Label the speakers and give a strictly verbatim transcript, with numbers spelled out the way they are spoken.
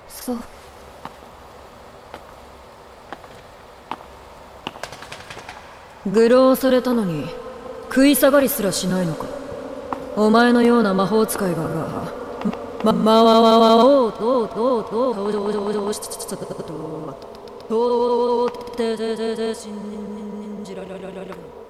Speaker 1: そう。愚弄されたのに食い下がりすらしないのか。お前のような魔法使いがままわわわおうどうどうどうどうどうどうどうしちちちどうどうどうって信じられられられ